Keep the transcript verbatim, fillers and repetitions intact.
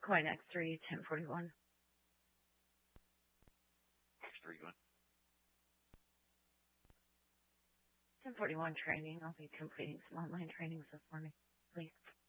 Coin X three, ten forty-one. X three one. ten forty-one training. I'll be completing some online trainings this morning, please.